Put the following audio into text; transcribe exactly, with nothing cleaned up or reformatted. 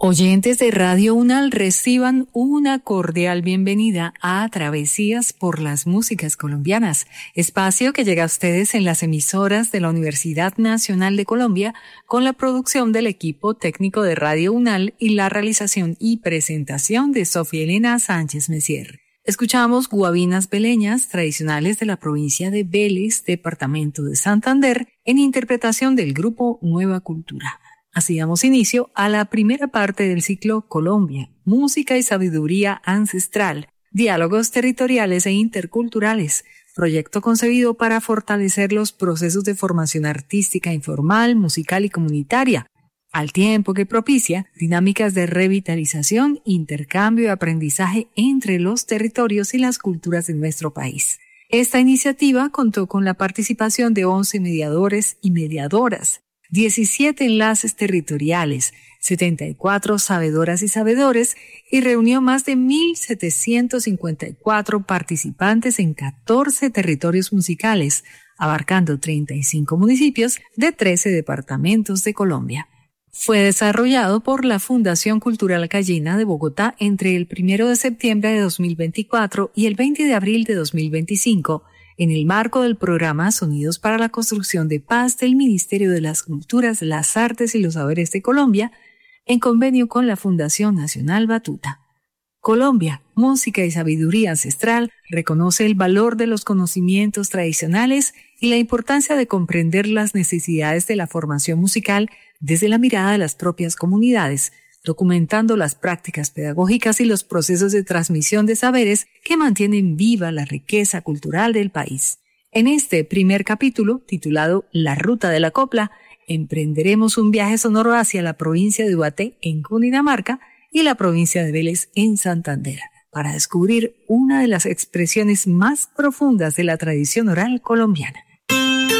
Oyentes de Radio UNAL, reciban una cordial bienvenida a Travesías por las Músicas Colombianas, espacio que llega a ustedes en las emisoras de la Universidad Nacional de Colombia con la producción del equipo técnico de Radio UNAL y la realización y presentación de Sofía Elena Sánchez Messier. Escuchamos guabinas beleñas tradicionales de la provincia de Vélez, departamento de Santander, en interpretación del grupo Nueva Cultura. Así damos inicio a la primera parte del ciclo Colombia, Música y Sabiduría Ancestral, Diálogos Territoriales e Interculturales, proyecto concebido para fortalecer los procesos de formación artística informal, musical y comunitaria, al tiempo que propicia dinámicas de revitalización, intercambio y aprendizaje entre los territorios y las culturas de nuestro país. Esta iniciativa contó con la participación de once mediadores y mediadoras, diecisiete enlaces territoriales, setenta y cuatro sabedoras y sabedores y reunió más de mil setecientos cincuenta y cuatro participantes en catorce territorios musicales, abarcando treinta y cinco municipios de trece departamentos de Colombia. Fue desarrollado por la Fundación Cultural Cayena de Bogotá entre el primero de septiembre de dos mil veinticuatro y el veinte de abril de dos mil veinticinco, en el marco del programa Sonidos para la Construcción de Paz del Ministerio de las Culturas, las Artes y los Saberes de Colombia, en convenio con la Fundación Nacional Batuta. Colombia, Música y Sabiduría Ancestral, reconoce el valor de los conocimientos tradicionales y la importancia de comprender las necesidades de la formación musical desde la mirada de las propias comunidades, documentando las prácticas pedagógicas y los procesos de transmisión de saberes que mantienen viva la riqueza cultural del país. En este primer capítulo, titulado La Ruta de la Copla, emprenderemos un viaje sonoro hacia la provincia de Ubaté, en Cundinamarca, y la provincia de Vélez, en Santander, para descubrir una de las expresiones más profundas de la tradición oral colombiana.